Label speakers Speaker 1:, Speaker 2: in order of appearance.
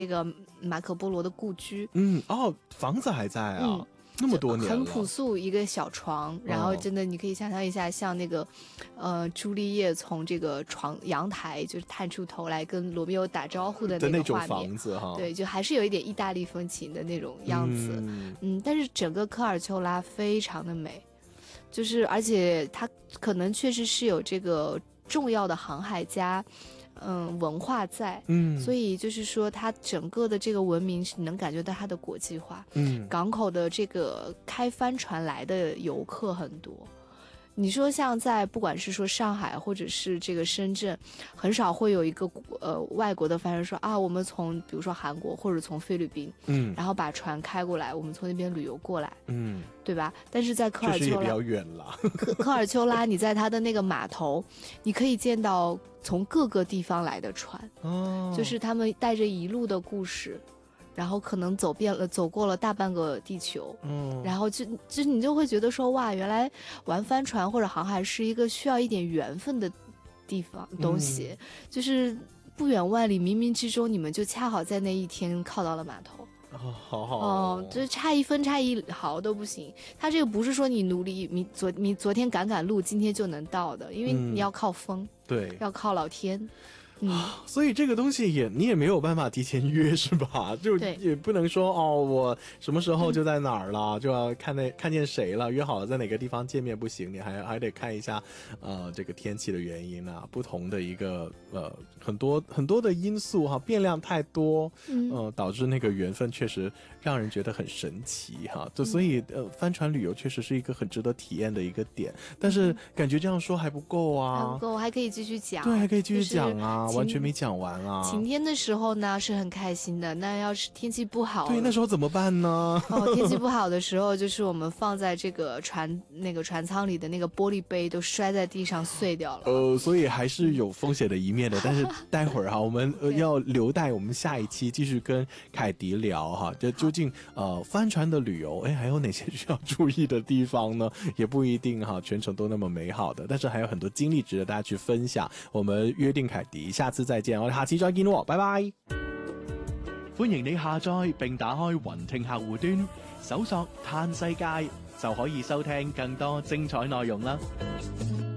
Speaker 1: 这个马可波罗的故居。
Speaker 2: 房子还在啊。那么多年了，
Speaker 1: 很朴素一个小床，然后真的你可以想象一下，像那个朱丽叶从这个阳台就是探出头来跟罗密欧打招呼的那个画面，
Speaker 2: 那种房子哈，
Speaker 1: 对，就还是有一点意大利风情的那种样子。但是整个科尔丘拉非常的美，就是而且它可能确实是有这个重要的航海家文化在，所以就是说它整个的这个文明是能感觉到它的国际化，港口的这个开帆船来的游客很多。你说像在不管是说上海或者是这个深圳，很少会有一个外国的帆船说啊，我们从比如说韩国或者从菲律宾，然后把船开过来，我们从那边旅游过来，对吧？但是在科尔丘拉，
Speaker 2: 确实也比较远了。
Speaker 1: 科尔丘拉，你在它的那个码头，你可以见到从各个地方来的船，就是他们带着一路的故事。然后可能走过了大半个地球，然后就你就会觉得说，哇，原来玩帆船或者航海是一个需要一点缘分的地方东西，就是不远万里，冥冥之中你们就恰好在那一天靠到了码头。
Speaker 2: 好好
Speaker 1: 就是差一分差一毫都不行。他这个不是说你努力，你昨天赶路，今天就能到的，因为你要靠风，
Speaker 2: 对，
Speaker 1: 要靠老天。
Speaker 2: 所以这个东西你也没有办法提前约是吧？就也不能说我什么时候就在哪儿了，就要看见谁了，约好了在哪个地方见面不行，你还得看一下这个天气的原因啊，不同的一个很多的因素哈，变量太多，导致那个缘分确实让人觉得很神奇哈。就所以帆船旅游确实是一个很值得体验的一个点，但是感觉这样说还不够啊，
Speaker 1: 还不够，还可以继续讲，
Speaker 2: 对，还可以继续讲啊。完全没讲完啊！
Speaker 1: 晴天的时候呢是很开心的，那要是天气不好，
Speaker 2: 对，那时候怎么办呢？
Speaker 1: 天气不好的时候，就是我们放在这个船舱里的那个玻璃杯都摔在地上碎掉了。
Speaker 2: 所以还是有风险的一面的。但是待会儿哈，我们要留待我们下一期继续跟凯迪聊哈。这究竟帆船的旅游，还有哪些需要注意的地方呢？也不一定哈，全程都那么美好的，但是还有很多經歷值得大家去分享。我們約定凱迪下次再見，我哋下次再見喎，拜拜。
Speaker 3: 歡迎你下載並打開雲聽客戶端，搜索嘆世界就可以收聽更多精彩內容啦。